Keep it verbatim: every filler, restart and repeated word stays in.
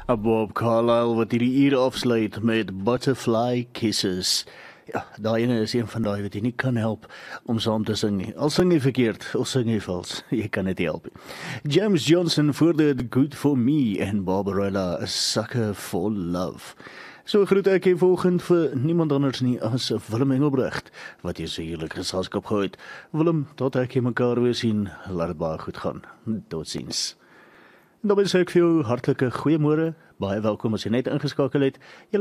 Bob Carlyle wat hierdie uur afsluit met Butterfly Kisses. Ja, daai ene is een van daai wat jy nie kan help om saam te sing nie. Al sing jy verkeerd, of sing jy vals, jy kan dit help. James Johnson voor dit Good For Me en Barbarella, A Sucker For Love. So groet ek hier volgend vir niemand anders nie as Willem Engelbrecht, wat jy so heerlik geselskap gehou het. Willem, tot ek jy mekaar weer sien, laat het baie goed gaan. Totsiens. En dan sê ek vir jou hartelike goeiemôre, baie welkom as jy net ingeskakel het. Jy